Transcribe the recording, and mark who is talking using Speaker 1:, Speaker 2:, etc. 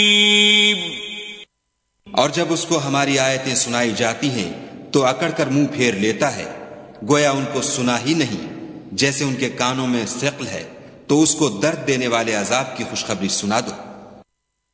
Speaker 1: और जब उसको हमारी आयतें सुनाई जाती हैं तो अकड़ कर मुंह फेर लेता है, गोया उनको सुना ही नहीं। जैसे उनके कानों में सिक्ल है तो उसको दर्द देने वाले अजाब की खुशखबरी सुना दो।